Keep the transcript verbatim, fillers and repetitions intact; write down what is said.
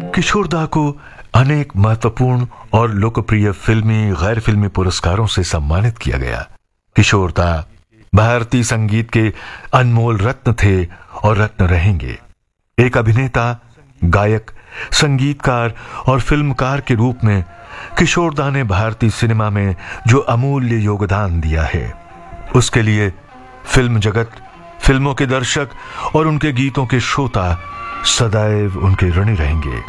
किशोरदा को अनेक महत्वपूर्ण और लोकप्रिय फिल्मी गैर फिल्मी पुरस्कारों से सम्मानित किया गया। किशोरदा भारतीय संगीत के अनमोल रत्न थे और रत्न रहेंगे। एक अभिनेता, गायक, संगीतकार और फिल्मकार के रूप में किशोरदा ने भारतीय सिनेमा में जो अमूल्य योगदान दिया है, उसके लिए फिल्म जगत, फिल्मों के दर्शक और उनके गीतों के श्रोता सदैव उनके ऋणी रहेंगे।